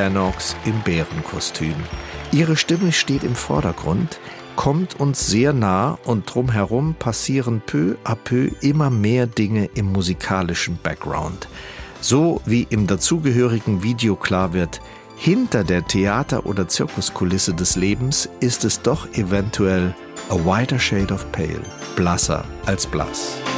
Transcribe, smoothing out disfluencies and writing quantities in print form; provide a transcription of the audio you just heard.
Lennox im Bärenkostüm. Ihre Stimme steht im Vordergrund, kommt uns sehr nah und drumherum passieren peu à peu immer mehr Dinge im musikalischen Background. So wie im dazugehörigen Video klar wird, hinter der Theater- oder Zirkuskulisse des Lebens ist es doch eventuell a whiter shade of pale, blasser als blass.